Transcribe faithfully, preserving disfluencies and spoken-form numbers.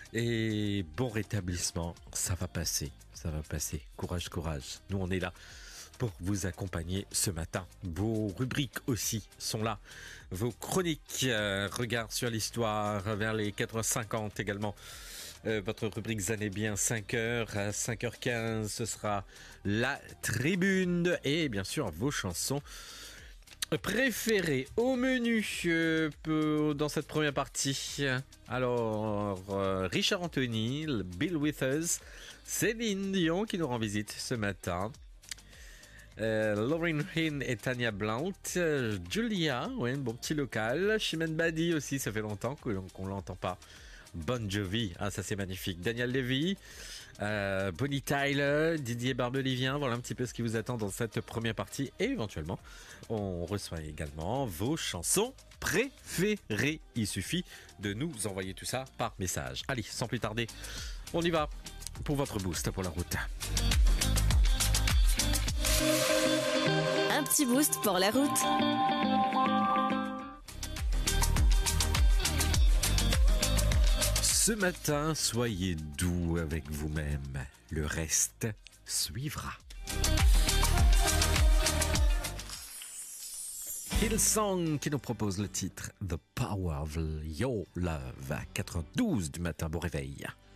Et bon rétablissement, ça va passer, ça va passer. Courage, courage. Nous, on est là pour vous accompagner ce matin. Vos rubriques aussi sont là. Vos chroniques, euh, regard sur l'histoire, vers les quatre heures cinquante également. Euh, votre rubrique Zanez bien, cinq heures, à cinq heures quinze, ce sera la tribune et bien sûr vos chansons préférées. Au menu euh, dans cette première partie, alors euh, Richard Anthony, Bill Withers, Céline Dion qui nous rend visite ce matin. Euh, Lauryn Hill et Tania Blount, euh, Julia, ouais, un bon petit local. Chimène Badi aussi, ça fait longtemps qu'on ne l'entend pas. Bon Jovi, ah, ça c'est magnifique. Daniel Levy, euh, Bonnie Tyler, Didier Barbelivien, voilà un petit peu ce qui vous attend dans cette première partie. Et éventuellement, on reçoit également vos chansons préférées. Il suffit de nous envoyer tout ça par message. Allez, sans plus tarder, on y va pour votre boost pour la route. Un petit boost pour la route. Ce matin, soyez doux avec vous-même. Le reste suivra. Hillsong qui nous propose le titre The Power of Your Love à quatre heures douze du matin. Bon réveil.